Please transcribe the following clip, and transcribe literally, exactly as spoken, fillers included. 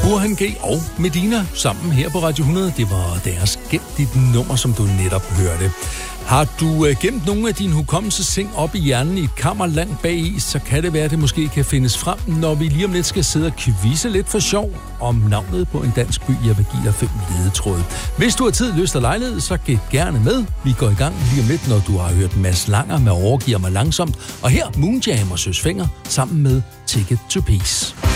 Burhan G og Medina sammen her på Radio hundrede. Det var deres Gem dit nummer, som du netop hørte. Har du gemt nogle af dine hukommelsesting op i hjernen i et kammerland bag i, så kan det være, at det måske kan findes frem, når vi lige om lidt skal sidde og quizze lidt for sjov om navnet på en dansk by. Jeg vil give dig fem ledetråde. Hvis du har tid, lyst og lejlighed, så gæt gerne med. Vi går i gang lige om lidt, når du har hørt Mads Langer med Overgiver mig langsomt. Og her Moonjam og Søs Fenger sammen med Ticket to Peace.